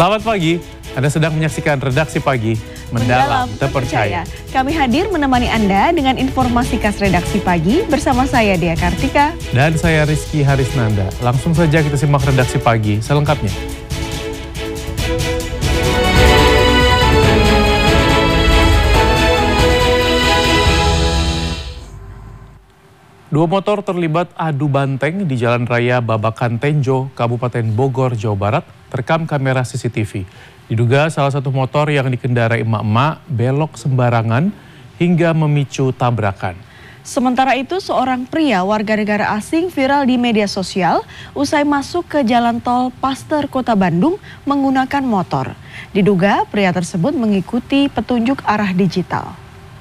Selamat pagi, Anda sedang menyaksikan Redaksi Pagi, Mendalam Terpercaya. Kami hadir menemani Anda dengan informasi khas Redaksi Pagi bersama saya Dea Kartika. Dan saya Rizky Harisnanda. Langsung saja kita simak Redaksi Pagi selengkapnya. Dua motor terlibat adu banteng di Jalan Raya Babakan Tenjo, Kabupaten Bogor, Jawa Barat, terekam kamera CCTV. Diduga salah satu motor yang dikendarai emak-emak belok sembarangan hingga memicu tabrakan. Sementara itu, seorang pria warga negara asing viral di media sosial usai masuk ke jalan tol Paster, Kota Bandung menggunakan motor. Diduga pria tersebut mengikuti petunjuk arah digital.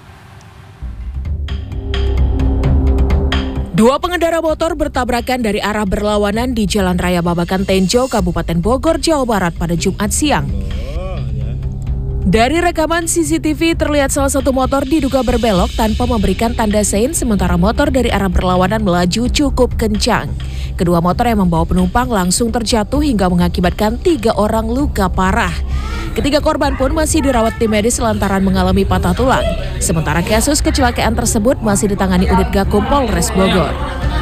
Dua pengendara motor bertabrakan dari arah berlawanan di Jalan Raya Babakan Tenjo, Kabupaten Bogor, Jawa Barat pada Jumat siang. Dari rekaman CCTV terlihat salah satu motor diduga berbelok tanpa memberikan tanda sein, sementara motor dari arah berlawanan melaju cukup kencang. Kedua motor yang membawa penumpang langsung terjatuh hingga mengakibatkan 3 orang luka parah. Ketiga korban pun masih dirawat tim medis lantaran mengalami patah tulang. Sementara kasus kecelakaan tersebut masih ditangani unit Gakum Polres Bogor.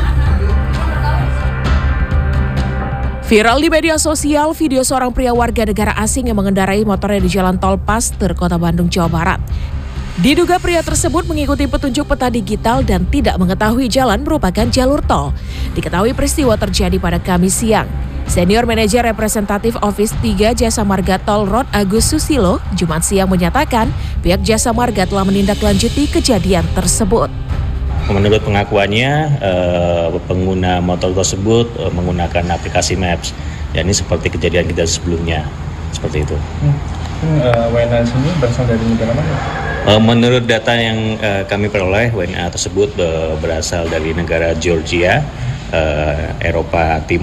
Viral di media sosial video seorang pria warga negara asing yang mengendarai motornya di Jalan Tol Paster, Kota Bandung, Jawa Barat. Diduga pria tersebut mengikuti petunjuk peta digital dan tidak mengetahui jalan merupakan jalur tol. Diketahui peristiwa terjadi pada Kamis siang. Senior Manajer Representatif Office 3 Jasa Marga Tol Road Agus Susilo Jumat siang menyatakan pihak Jasa Marga telah menindaklanjuti kejadian tersebut. Menurut pengakuannya, pengguna motor tersebut menggunakan aplikasi Maps. Dan ini seperti kejadian kita sebelumnya, seperti itu. WNA sini berasal dari negara mana? Menurut data yang kami peroleh, WNA tersebut berasal dari negara Georgia, Eropa Timur.